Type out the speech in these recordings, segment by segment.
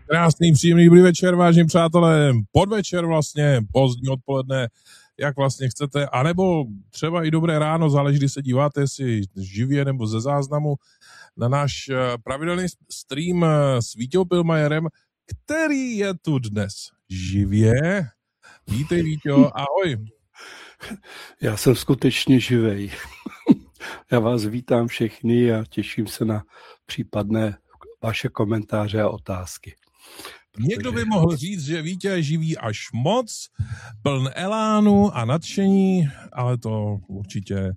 Krásný, příjemný, dobrý večer, vážení přátelé, podvečer vlastně, pozdní odpoledne, jak vlastně chcete, anebo třeba i dobré ráno, záleží, kdy se díváte, jestli živě nebo ze záznamu, na náš pravidelný stream s Vítěou Pilmajerem, který je tu dnes živě. Vítej, Víťo, ahoj. Já jsem skutečně živej. Já vás vítám všechny a těším se na případné vaše komentáře a otázky. Někdo by mohl říct, že Vítě je živý až moc, pln elánu a nadšení, ale to určitě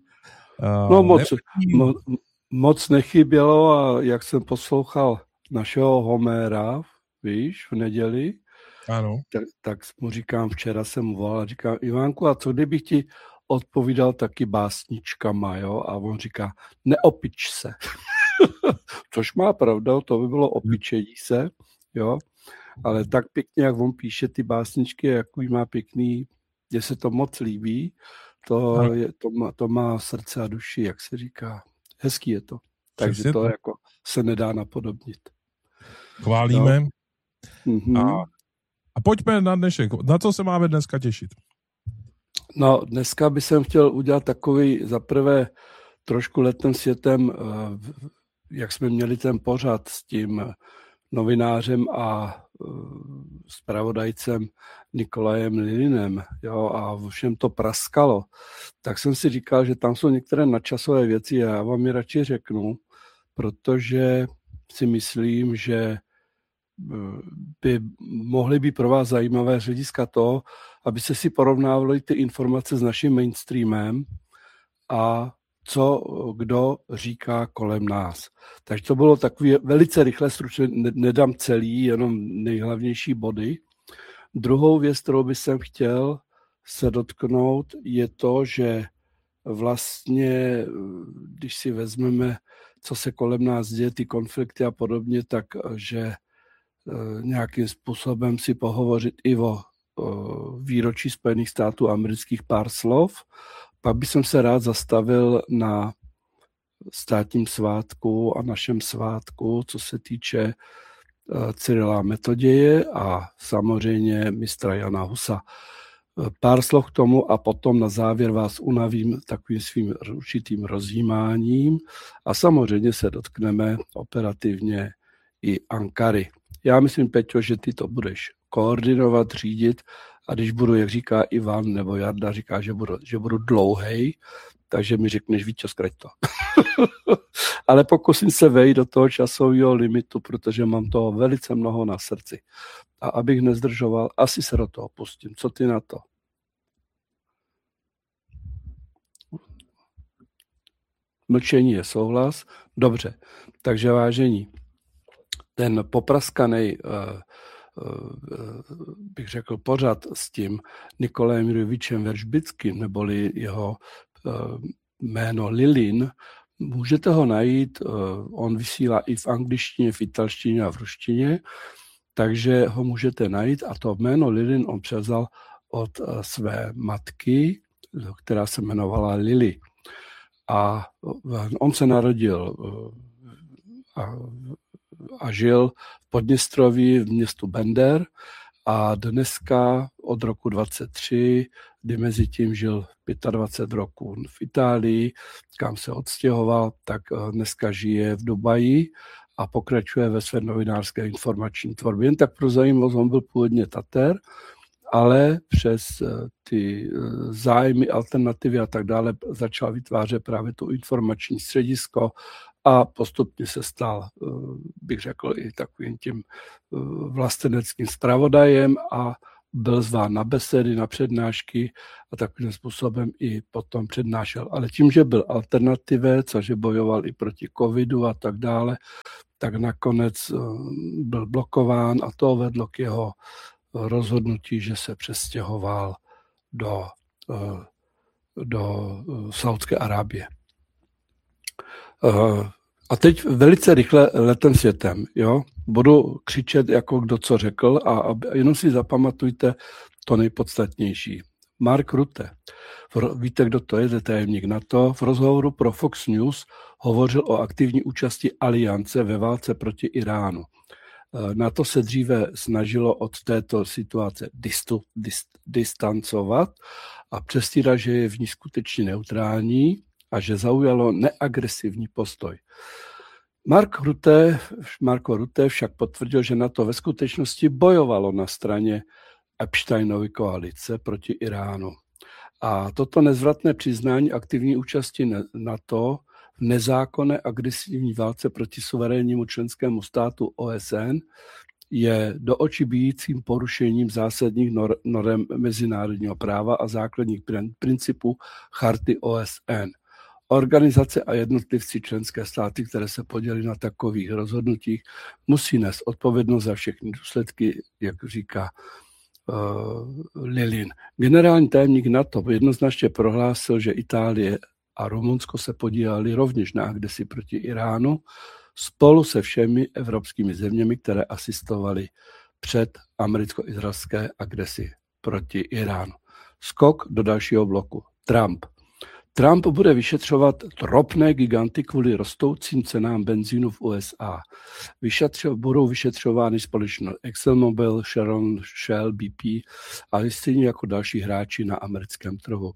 moc nechybělo a jak jsem poslouchal našeho Homéra, víš, v neděli, ano. Tak mu říkám, včera jsem mu volal a říkám, Ivánku, a co kdybych ti odpovídal taky básničkama, jo? A on říká, neopič se. Což má pravdu, to by bylo opičení se, jo? Ale tak pěkně, jak on píše ty básničky, jaký má pěkný, mně se to moc líbí, to má srdce a duši, jak se říká. Hezký je to. Takže to jako se nedá napodobnit. Chválíme. No. A pojďme na dnešek. Na co se máme dneska těšit? No, dneska bych jsem chtěl udělat takový zaprvé trošku letem světem, jak jsme měli ten pořad s tím novinářem a zpravodajcem Nikolajem Lilinem, jo, a všem to praskalo, tak jsem si říkal, že tam jsou některé nadčasové věci a já vám je radši řeknu, protože si myslím, že by mohly být pro vás zajímavé z hlediska toho, aby se si porovnávali ty informace s naším mainstreamem a co kdo říká kolem nás. Takže to bylo takový velice rychle, stručně, nedám celý, jenom nejhlavnější body. Druhou věc, kterou bych jsem chtěl se dotknout, je to, že vlastně, když si vezmeme, co se kolem nás děje, ty konflikty a podobně, takže nějakým způsobem si pohovořit i o výročí Spojených států amerických pár slov. Pak bych se rád zastavil na státním svátku a našem svátku, co se týče Cyrila Metoděje a samozřejmě mistra Jana Husa. Pár slov k tomu a potom na závěr vás unavím takovým svým určitým rozjímáním a samozřejmě se dotkneme operativně i Ankary. Já myslím, Peťo, že ty to budeš koordinovat, řídit a když budu, jak říká Ivan nebo Jarda, říká, že budu dlouhej, takže mi řekneš, Víťo, zkrať to. Ale pokusím se vejít do toho časového limitu, protože mám toho velice mnoho na srdci. A abych nezdržoval, asi se do toho pustím. Co ty na to? Mlčení je souhlas. Dobře, takže vážení, ten popraskanej, bych řekl, pořad s tím Nikolajem Jurjevičem Veržbickým, neboli jeho jméno Lilin, můžete ho najít, on vysílá i v angličtině, v italštině a v ruštině, takže ho můžete najít a to jméno Lilin on převzal od své matky, která se jmenovala Lily. A on se narodil a žil v Podněstroví v městu Bender a dneska od roku 23, kdy mezi tím žil 25 roků v Itálii, kam se odstěhoval, tak dneska žije v Dubaji a pokračuje ve své novinářské informační tvorbě. Jen tak pro zajímavost, on byl původně Tater, ale přes ty zájmy, alternativy a tak dále začal vytvářet právě to informační středisko a postupně se stal, bych řekl, i takovým tím vlasteneckým zpravodajem a byl zván na besedy, na přednášky a takovým způsobem i potom přednášel. Ale tím, že byl alternativec a že bojoval i proti covidu a tak dále, tak nakonec byl blokován a to vedlo k jeho rozhodnutí, že se přestěhoval do Saúdské Arábie. A teď velice rychle letem světem, jo? Budu křičet, jako kdo co řekl a jenom si zapamatujte to nejpodstatnější. Mark Rutte, víte, kdo to je tajemník NATO, v rozhovoru pro Fox News hovořil o aktivní účasti aliance ve válce proti Iránu. NATO se dříve snažilo od této situace distancovat a předstírat, že je v ní skutečně neutrální a že zaujalo neagresivní postoj. Marco Rutte však potvrdil, že NATO ve skutečnosti bojovalo na straně Epsteinovy koalice proti Iránu. A toto nezvratné přiznání aktivní účasti NATO v nezákonné agresivní válce proti suverénnímu členskému státu OSN je do očí bijícím porušením zásadních norem mezinárodního práva a základních principů charty OSN. Organizace a jednotlivci členské státy, které se podílí na takových rozhodnutích, musí nést odpovědnost za všechny důsledky, jak říká Lilin. Generální tajemník NATO jednoznačně prohlásil, že Itálie a Rumunsko se podíleli rovněž na agresi proti Iránu spolu se všemi evropskými zeměmi, které asistovaly před americko-izraelské agresi proti Iránu. Skok do dalšího bloku. Trump bude vyšetřovat ropné giganty kvůli rostoucím cenám benzínu v USA. Budou vyšetřovány společnost ExxonMobil, Chevron, Shell, BP, ale stejně jako další hráči na americkém trhu.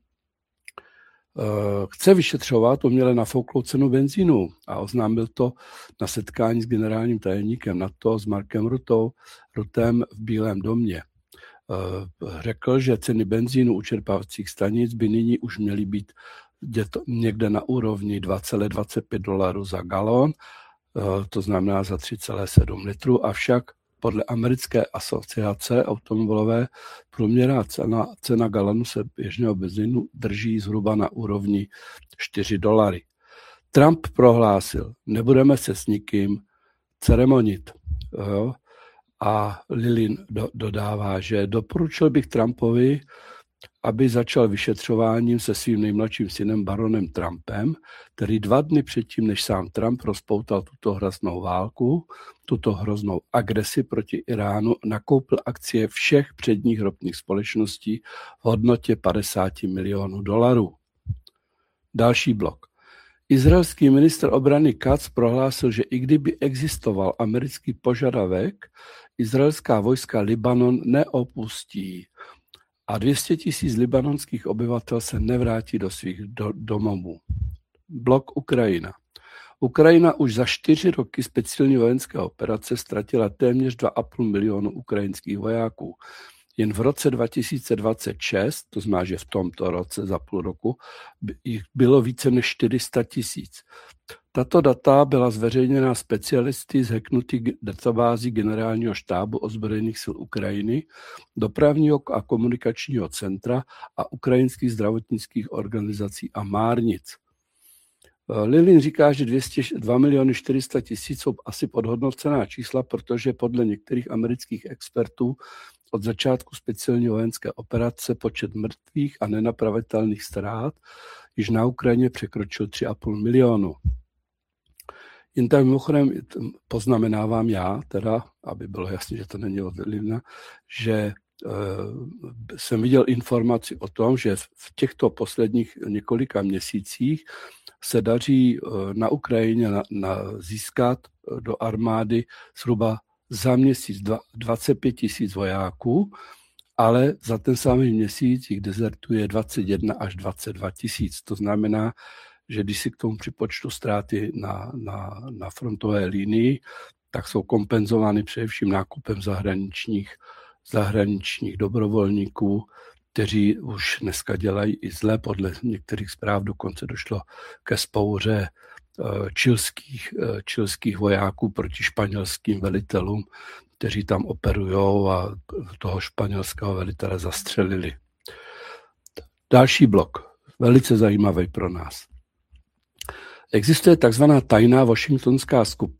Chce vyšetřovat uměle nafouklou cenu benzínu a oznámil to na setkání s generálním tajemníkem NATO s Markem Ruttem v Bílém domě. Řekl, že ceny benzínu u čerpávacích stanic by nyní už měly být někde na úrovni $2,25 za galon, to znamená za 3,7 litru, avšak podle americké asociace automobilové průměrná cena galonu se běžného benzínu drží zhruba na úrovni $4. Trump prohlásil, nebudeme se s nikým ceremonit. A Lilin dodává, že doporučil bych Trumpovi, aby začal vyšetřováním se svým nejmladším synem baronem Trumpem, který 2 dny předtím, než sám Trump rozpoutal tuto hroznou válku, tuto hroznou agresi proti Iránu, nakoupil akcie všech předních ropných společností v hodnotě $50 milionů. Další blok. Izraelský ministr obrany Katz prohlásil, že i kdyby existoval americký požadavek, izraelská vojska Libanon neopustí a 200 000 libanonských obyvatel se nevrátí do svých domovů. Blok Ukrajina. Ukrajina už za 4 roky speciální vojenské operace ztratila téměř 2,5 milionu ukrajinských vojáků. Jen v roce 2026, to znamená, že v tomto roce za půl roku, jich bylo více než 400 000. Tato data byla zveřejněna specialisty z hacknutý databází Generálního štábu ozbrojených sil Ukrajiny, dopravního a komunikačního centra a ukrajinských zdravotnických organizací a márnic. Lilin říká, že 2 400 000 jsou asi podhodnocená čísla, protože podle některých amerických expertů od začátku speciální vojenské operace počet mrtvých a nenapravitelných ztrát již na Ukrajině překročil 3,5 milionu. Jen tak mimochodem poznamenávám já, teda, aby bylo jasné, že to není od Lilina, že jsem viděl informaci o tom, že v těchto posledních několika měsících se daří na Ukrajině získat do armády zhruba za měsíc 25 000 vojáků, ale za ten samý měsíc jich dezertuje 21 až 22 000. To znamená, že když si k tomu připočtu ztráty na frontové linii, tak jsou kompenzovány především nákupem zahraničních dobrovolníků, kteří už dneska dělají i zle. Podle některých zpráv dokonce došlo ke vzpouře čilských vojáků proti španělským velitelům, kteří tam operujou a toho španělského velitele zastřelili. Další blok, velice zajímavý pro nás. Existuje takzvaná tajná washingtonská